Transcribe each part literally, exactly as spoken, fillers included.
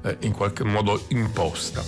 eh, in qualche modo imposta.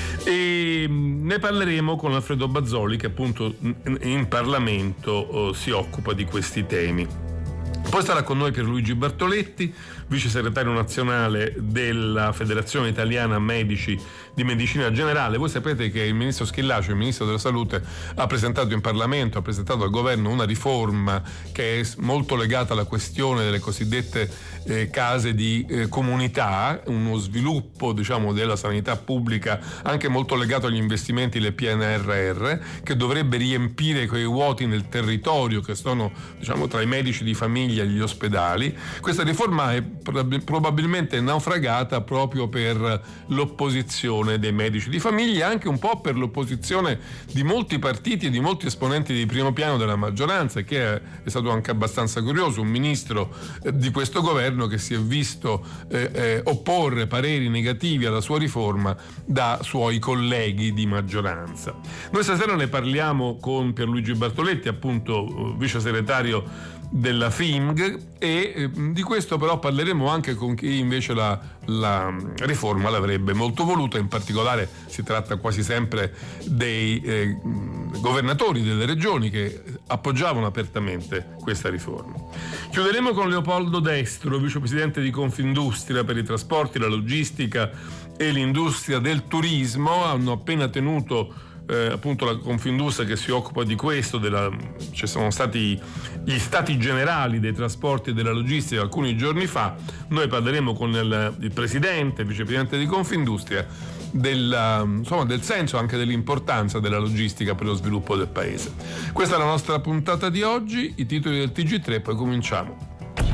E ne parleremo con Alfredo Bazoli, che appunto in Parlamento oh, si occupa di questi temi. Poi sarà con noi Pierluigi Bartoletti, vice segretario nazionale della Federazione Italiana Medici di Medicina Generale. Voi sapete che il ministro Schillaci, il ministro della Salute, ha presentato in Parlamento, ha presentato al governo una riforma che è molto legata alla questione delle cosiddette eh, case di eh, comunità, uno sviluppo, diciamo, della sanità pubblica anche molto legato agli investimenti del P N R R, che dovrebbe riempire quei vuoti nel territorio che sono, diciamo, tra i medici di famiglia e gli ospedali. Questa riforma è probabilmente naufragata proprio per l'opposizione dei medici di famiglia, anche un po' per l'opposizione di molti partiti e di molti esponenti di primo piano della maggioranza, che è, è stato anche abbastanza curioso, un ministro eh, di questo governo che si è visto eh, eh, opporre pareri negativi alla sua riforma da suoi colleghi di maggioranza. Noi stasera ne parliamo con Pierluigi Bartoletti, appunto vice segretario della F I M G, e eh, di questo però parleremo anche con chi invece la, la riforma l'avrebbe molto voluta. In particolare si tratta quasi sempre dei eh, governatori delle regioni che appoggiavano apertamente questa riforma. Chiuderemo con Leopoldo Destro, vicepresidente di Confindustria per i trasporti, la logistica e l'industria del turismo. Hanno appena tenuto Eh, appunto la Confindustria, che si occupa di questo, della, ci sono stati gli stati generali dei trasporti e della logistica alcuni giorni fa. Noi parleremo con il, il presidente, il vicepresidente di Confindustria del, insomma, del senso anche dell'importanza della logistica per lo sviluppo del paese. Questa è la nostra puntata di oggi, i titoli del T G tre, poi cominciamo.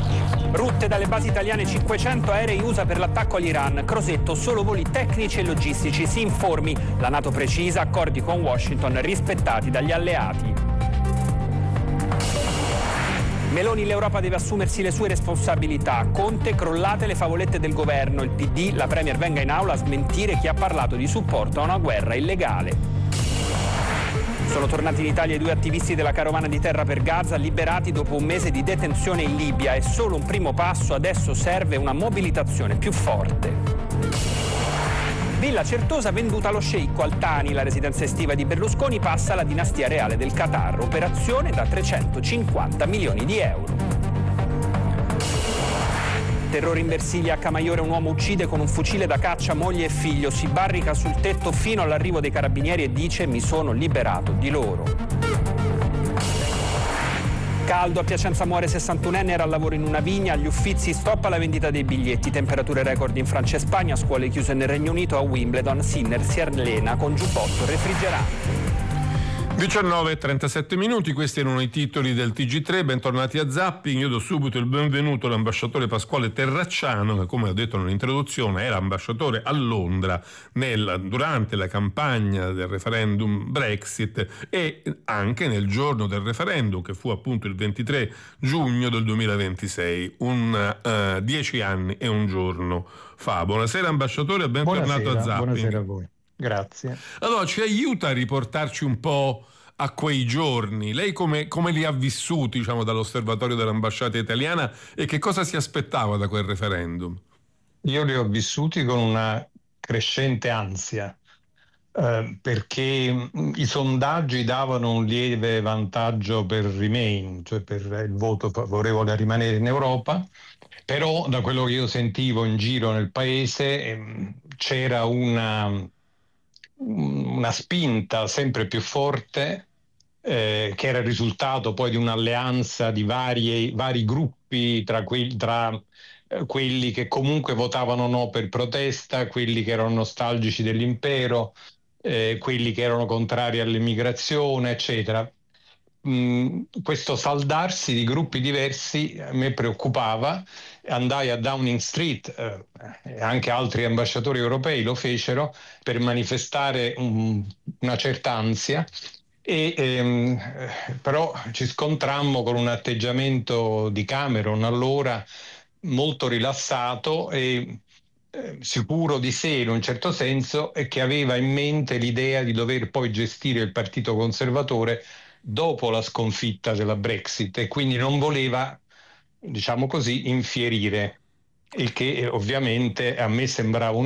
Rutte dalle basi italiane cinquecento aerei U S A per l'attacco all'Iran. Crosetto, solo voli tecnici e logistici. Si informi. La NATO precisa, accordi con Washington rispettati dagli alleati. Meloni, l'Europa deve assumersi le sue responsabilità. Conte, crollate le favolette del governo. Il P D, la Premier venga in aula a smentire chi ha parlato di supporto a una guerra illegale. Sono tornati in Italia i due attivisti della carovana di terra per Gaza, liberati dopo un mese di detenzione in Libia. È solo un primo passo, adesso serve una mobilitazione più forte. Villa Certosa venduta allo sceicco Al Thani, la residenza estiva di Berlusconi passa alla dinastia reale del Qatar, operazione da trecentocinquanta milioni di euro. Terrore in Versilia, a Camaiore un uomo uccide con un fucile da caccia moglie e figlio, si barrica sul tetto fino all'arrivo dei carabinieri e dice: mi sono liberato di loro. Caldo, a Piacenza muore sessantunenne, era al lavoro in una vigna, agli Uffizi stoppa la vendita dei biglietti, temperature record in Francia e Spagna, scuole chiuse nel Regno Unito, a Wimbledon Sinner si allena con giubbotto refrigerante. diciannove e trentasette minuti, questi erano i titoli del T G tre, bentornati a Zapping. Io do subito il benvenuto all'ambasciatore Pasquale Terracciano, che, come ho detto nell'introduzione, era ambasciatore a Londra nel, durante la campagna del referendum Brexit e anche nel giorno del referendum, che fu appunto il ventitré giugno del duemilaventisei, un uh, dieci anni e un giorno fa. Buonasera ambasciatore, bentornato buonasera, a Zapping. Buonasera a voi. Grazie. Allora, ci aiuta a riportarci un po' a quei giorni. Lei come, come li ha vissuti, diciamo, dall'osservatorio dell'ambasciata italiana, e che cosa si aspettava da quel referendum? Io li ho vissuti con una crescente ansia, eh, perché i sondaggi davano un lieve vantaggio per Remain, cioè per il voto favorevole a rimanere in Europa, però da quello che io sentivo in giro nel paese eh, c'era una... una spinta sempre più forte eh, che era il risultato poi di un'alleanza di varie, vari gruppi tra, que- tra eh, quelli che comunque votavano no per protesta, quelli che erano nostalgici dell'impero, eh, quelli che erano contrari all'immigrazione, eccetera. Mm, questo saldarsi di gruppi diversi a me preoccupava. Andai a Downing Street, eh, e anche altri ambasciatori europei lo fecero, per manifestare un, una certa ansia, e ehm, però ci scontrammo con un atteggiamento di Cameron allora molto rilassato e eh, sicuro di sé in un certo senso, e che aveva in mente l'idea di dover poi gestire il Partito Conservatore dopo la sconfitta della Brexit, e quindi non voleva, diciamo così, infierire, il che ovviamente a me sembrava un